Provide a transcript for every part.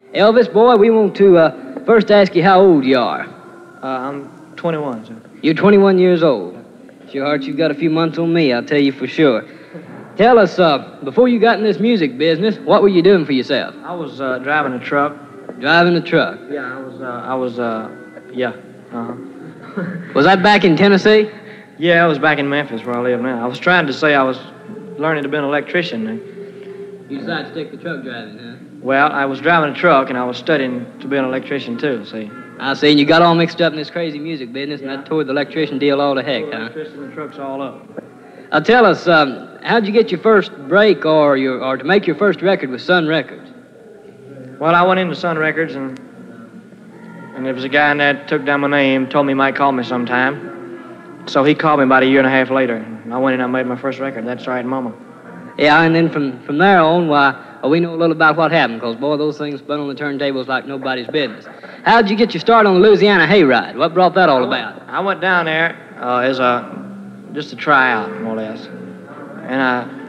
Elvis, boy, we want to first ask you how old you are. I'm 21, sir. You're 21 years old. Sure, Hart, you've got a few months on me, I'll tell you for sure. Tell us, before you got in this music business, what were you doing for yourself? I was driving a truck. Driving a truck? Yeah, yeah. Uh-huh. Was that back in Tennessee? Yeah, I was back in Memphis where I live now. I was trying to say I was learning to be an electrician. You decided to stick to truck driving, huh? Well, I was driving a truck, and I was studying to be an electrician, too, see. I see, and you got all mixed up in this crazy music business, and that tore the electrician deal all to heck, huh? Electrician and trucks all up. Tell us, how'd you get your first break or to make your first record with Sun Records? Well, I went into Sun Records, and there was a guy in there that took down my name, told me he might call me sometime. So he called me about a year and a half later, and I went in and I made my first record, That's Right, Mama. Yeah, and then from there on, we know a little about what happened, because, boy, those things spun on the turntables like nobody's business. How'd you get your start on the Louisiana Hayride? What brought that all about? I went down there as just a tryout, more or less. And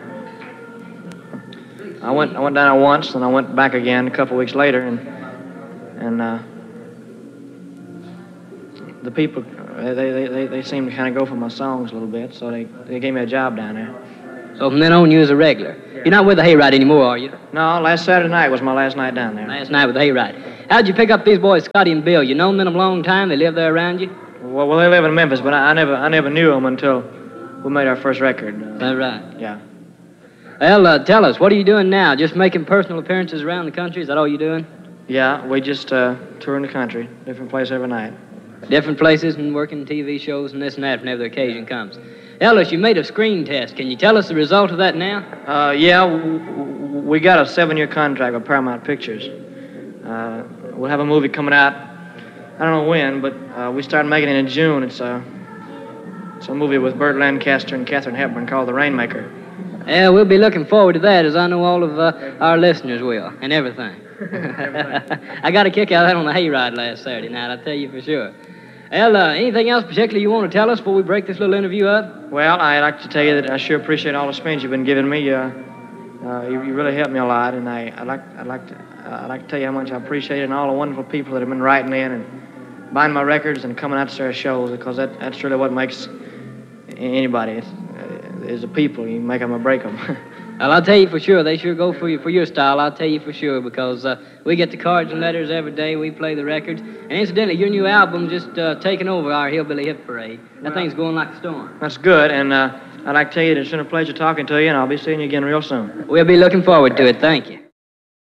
I went down there once, and I went back again a couple weeks later, and the people, they seemed to kind of go for my songs a little bit, so they gave me a job down there. So from then on, you was a regular. You're not with the Hayride anymore, are you? No, last Saturday night was my last night down there. Last night with the Hayride. How'd you pick up these boys, Scotty and Bill? You known them a long time? They live there around you? Well, they live in Memphis, but I never knew them until we made our first record. Is that right? Yeah. Well, tell us, what are you doing now? Just making personal appearances around the country? Is that all you're doing? Yeah, we just touring the country, different place every night. Different places and working TV shows and this and that whenever the occasion comes. Ellis, you made a screen test. Can you tell us the result of that now? Yeah, we got a 7-year contract with Paramount Pictures. We'll have a movie coming out, I don't know when, but we started making it in June. It's a movie with Burt Lancaster and Katharine Hepburn called The Rainmaker. Yeah, we'll be looking forward to that, as I know all of our listeners will, and everything. I got a kick out of that on the Hayride last Saturday night, I'll tell you for sure. Well, anything else particularly you want to tell us before we break this little interview up? Well, I'd like to tell you that I sure appreciate all the spins you've been giving me. You really helped me a lot, and I'd like to tell you how much I appreciate it, and all the wonderful people that have been writing in and buying my records and coming out to our shows, because that's really what makes anybody. Is the people. You make them or break them. Well, I'll tell you for sure, they sure go for your style, I'll tell you for sure, because we get the cards and letters every day, we play the records, and incidentally, your new album just taking over our Hillbilly Hit Parade. That thing's going like a storm. That's good, and I'd like to tell you that it's been a pleasure talking to you, and I'll be seeing you again real soon. We'll be looking forward to it, thank you.